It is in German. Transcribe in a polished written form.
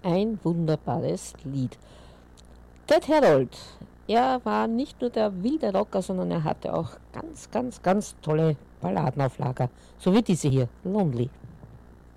ein wunderbares Lied. Ted Herold, er war nicht nur der wilde Rocker, sondern er hatte auch ganz, ganz, ganz tolle Balladen auf Lager. So wie diese hier, Lonely.